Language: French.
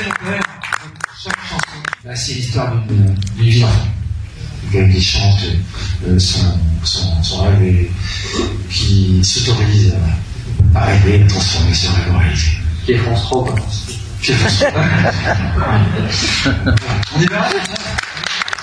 chaque chanson, bah, c'est l'histoire d'une vie d'enfant. Qui chante son rêve et qui s'autorise à rêver, à transformer ce rêve en réalité. Qui est France Rock. On y va?